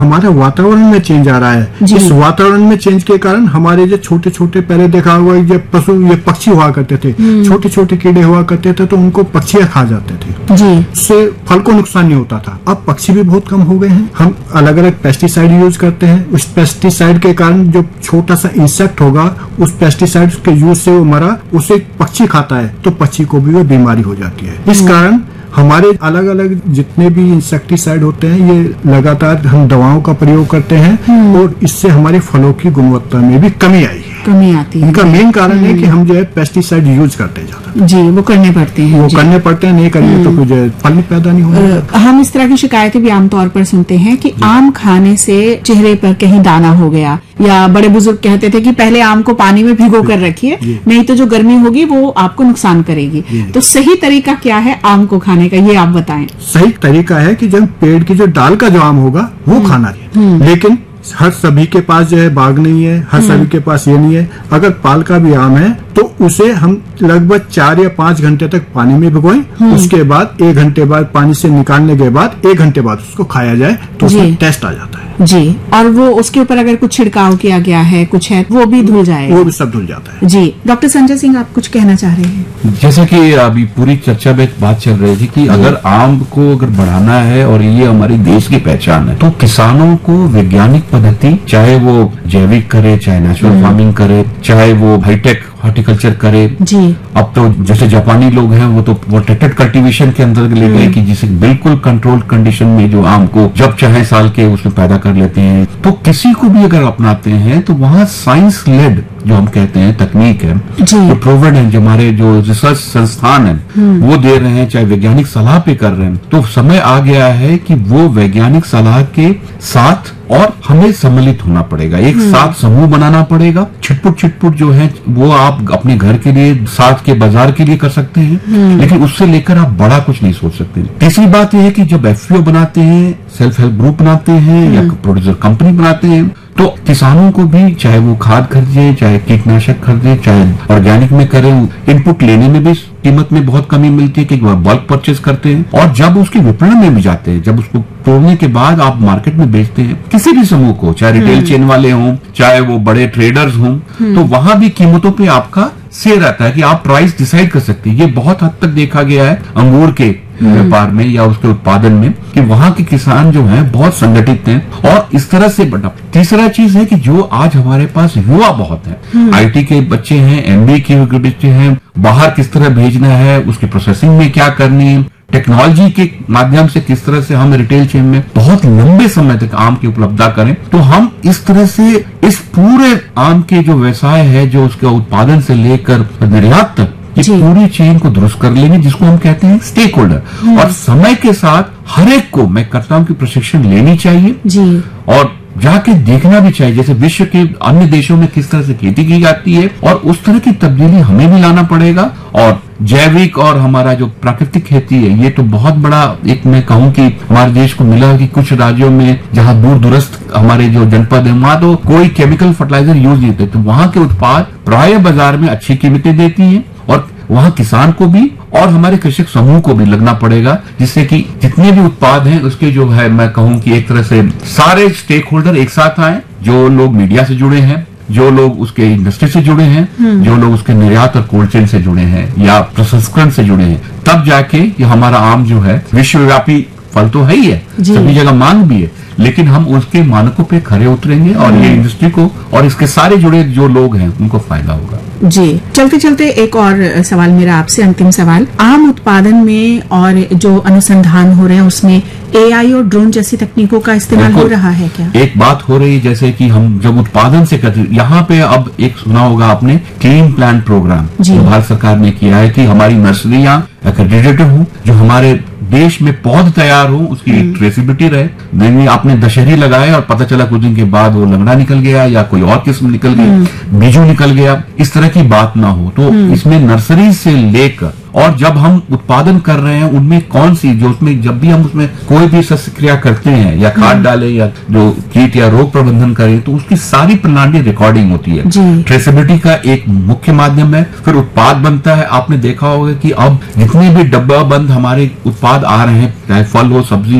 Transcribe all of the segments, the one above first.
हमारे वातावरण में चेंज आ रहा है। इस वातावरण में चेंज के कारण हमारे जो छोटे छोटे, पहले देखा हुआ ये पशु, ये पक्षी हुआ करते थे, छोटे छोटे कीड़े हुआ करते थे, तो उनको पक्षियां खा जाते थे जी, उससे फल को नुकसान नहीं होता था। अब पक्षी भी बहुत कम हो गए हैं। हम अलग अलग पेस्टिसाइड यूज करते हैं, उस पेस्टिसाइड के कारण जो छोटा सा इंसेक्ट होगा, उस पेस्टिसाइड के यूज से वो मरा, उसे पक्षी खाता है तो पक्षी को भी वो बीमारी हो जाती है। इस कारण हमारे अलग अलग जितने भी इंसेक्टिसाइड होते हैं, ये लगातार हम दवाओं का प्रयोग करते हैं और इससे हमारे फलों की गुणवत्ता में भी कमी आई है, कमी आती है। इनका मेन कारण है कि हम जो है पेस्टिसाइड यूज करते हैं ज्यादा जी, वो करने पड़ते हैं, नहीं करेंगे तो कुछ फल भी पैदा नहीं होगा। हम इस तरह की शिकायतें भी आमतौर पर सुनते हैं कि आम खाने से चेहरे पर कहीं दाना हो गया, या बड़े बुजुर्ग कहते थे कि पहले आम को पानी में भिगो कर रखिए, नहीं तो जो गर्मी होगी वो आपको नुकसान करेगी। तो सही तरीका क्या है आम को खाने का, ये आप बताएं। सही तरीका है कि जब पेड़ की जो डाल का जो आम होगा वो खाना है, लेकिन हर सभी के पास जो है बाग नहीं है, हर सभी के पास ये नहीं है। अगर पाल का भी आम है तो उसे हम लगभग 4 या 5 घंटे तक पानी में भिगोएं, उसके बाद 1 घंटे बाद पानी से निकालने के बाद 1 घंटे बाद उसको खाया जाए तो उसमें टेस्ट आ जाता है जी। और वो उसके ऊपर अगर कुछ छिड़काव किया गया है, कुछ है, वो भी धुल जाएगा, वो भी सब धुल जाता है जी। डॉक्टर संजय सिंह, आप कुछ कहना चाह रहे हैं? जैसे कि अभी पूरी चर्चा में एक बात चल रही थी कि अगर आम को अगर बढ़ाना है और ये हमारे देश की पहचान है, तो किसानों को वैज्ञानिक पद्धति, चाहे वो जैविक करे, चाहे नेचुरल फार्मिंग करे, चाहे वो हाईटेक हॉर्टिकल्चर करे जी। अब तो जैसे जापानी लोग हैं वो तो प्रोटेक्टेड कल्टीवेशन के अंदर ले गए कि जिसे बिल्कुल कंट्रोल्ड कंडीशन में जो आम को जब चाहे साल के उसमें पैदा कर लेते हैं। तो किसी को भी अगर अपनाते हैं तो वहां साइंस लेड जो हम कहते हैं तकनीक है, जो प्रोवेड है, जो हमारे जो रिसर्च संस्थान है वो दे रहे हैं, चाहे वैज्ञानिक सलाह पे कर रहे हैं, तो समय आ गया है कि वो वैज्ञानिक सलाह के साथ और हमें सम्मिलित होना पड़ेगा, एक साथ समूह बनाना पड़ेगा। छिटपुट जो है वो आप अपने घर के लिए, साथ के बाजार के लिए कर सकते हैं, लेकिन उससे लेकर आप बड़ा कुछ नहीं सोच सकते। तीसरी बात यह है कि जब एफपीओ बनाते हैं, सेल्फ हेल्प ग्रुप बनाते हैं या प्रोड्यूसर कंपनी बनाते हैं, तो किसानों को भी चाहे वो खाद खरीदे, चाहे कीटनाशक खरीदे, चाहे ऑर्गेनिक में करें, इनपुट लेने में भी कीमत में बहुत कमी मिलती है कि बल्क परचेज करते हैं। और जब उसके विपणन में भी जाते हैं, जब उसको तोड़ने के बाद आप मार्केट में बेचते हैं किसी भी समूह को, चाहे रिटेल चेन वाले हों, चाहे वो बड़े ट्रेडर्स हों, तो वहां भी कीमतों पे आपका से रहता है कि आप प्राइस डिसाइड कर सकते हैं। ये बहुत हद तक देखा गया है अंगूर के व्यापार में या उसके उत्पादन में कि वहां के किसान जो हैं बहुत संगठित हैं और इस तरह से बड़ा। तीसरा चीज है कि जो आज हमारे पास युवा बहुत हैं, आईटी के बच्चे हैं, एमबीए के बच्चे हैं, बाहर किस तरह भेजना है, उसकी प्रोसेसिंग में क्या करनी है, टेक्नोलॉजी के माध्यम से किस तरह से हम रिटेल चेन में बहुत लंबे समय तक आम की उपलब्धता करें। तो हम इस तरह से इस पूरे आम के जो व्यवसाय है, जो उसके उत्पादन से लेकर निर्यात तक ये पूरी चेन को दुरुस्त कर लेंगे, जिसको हम कहते हैं स्टेक होल्डर। और समय के साथ हर एक को मैं करता हूं कि प्रशिक्षण लेनी चाहिए जी। और जाके देखना भी चाहिए जैसे विश्व के अन्य देशों में किस तरह से खेती की जाती है, और उस तरह की तब्दीली हमें भी लाना पड़ेगा। और जैविक और हमारा जो प्राकृतिक खेती है, ये तो बहुत बड़ा एक मैं कहूं कि हमारे देश को मिला कि कुछ राज्यों में जहां दूर दूरस्थ हमारे जो जनपद है वहां तो कोई केमिकल फर्टिलाइजर यूज नहीं होते, तो वहां के उत्पाद प्राय बाजार में अच्छी कीमतें देती हैं और वहां किसान को भी और हमारे कृषक समूह को भी लगना पड़ेगा, जिससे कि जितने भी उत्पाद हैं उसके जो है मैं कहूं कि एक तरह से सारे स्टेक होल्डर एक साथ आए, जो लोग मीडिया से जुड़े हैं, जो लोग उसके इंडस्ट्री से जुड़े हैं, जो लोग उसके निर्यात और कोल्ड चेन से जुड़े हैं या प्रसंस्करण से जुड़े हैं, तब जाके ये हमारा आम जो है विश्वव्यापी फल तो है ही है, सभी जगह मांग भी है, लेकिन हम उसके मानकों पे खरे उतरेंगे और ये इंडस्ट्री को और इसके सारे जुड़े जो लोग हैं उनको फायदा होगा जी। चलते चलते एक और सवाल मेरा आपसे, अंतिम सवाल, आम उत्पादन में और जो अनुसंधान हो रहे हैं उसमें एआई और ड्रोन जैसी तकनीकों का इस्तेमाल हो रहा है क्या? एक बात हो रही है जैसे कि हम जब उत्पादन से करते, यहाँ पे अब एक सुना होगा आपने क्लीन प्लांट प्रोग्राम जो भारत सरकार ने किया है कि हमारी नर्सरियां एक्रेडिटेड हो, जो हमारे देश में पौध तैयार हो, उसकी एक ट्रेसिबिलिटी रहे। नहीं आपने दशहरी लगाए और पता चला कुछ दिन के बाद वो लंगड़ा निकल गया या कोई और किस्म निकल गई, बीजू निकल गया, इस तरह की बात ना हो। तो इसमें नर्सरी से लेकर और जब हम उत्पादन कर रहे हैं उनमें कौन सी जो उसमें जब भी हम उसमें कोई भी शस्त्रक्रिया करते हैं या खाद डालें या जो कीट या रोग प्रबंधन करें, तो उसकी सारी प्रणाली रिकॉर्डिंग होती है। ट्रेसेबिलिटी का एक मुख्य माध्यम है। फिर उत्पाद बनता है, आपने देखा होगा कि अब जितने भी डब्बा बंद हमारे उत्पाद आ रहे हैं, चाहे फल हो सब्जी हो,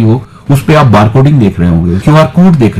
उस पे आप बारकोडिंग देख रहे होंगे, क्यूआर कोड देख